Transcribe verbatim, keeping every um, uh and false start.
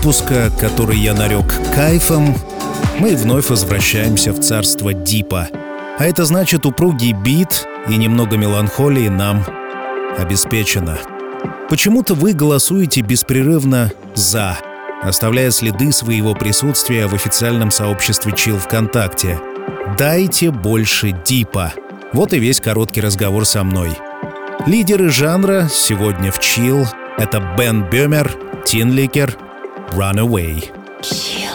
выпуска, который я нарек «Кайфом», мы вновь возвращаемся в царство дипа. А это значит, упругий бит и немного меланхолии нам обеспечено. Почему-то вы голосуете беспрерывно «за», оставляя следы своего присутствия в официальном сообществе Chill ВКонтакте. Дайте больше дипа. Вот и весь короткий разговор со мной. Лидеры жанра сегодня в Chill — это Бен Бёмер, Tinlicker, Runaway. Chill.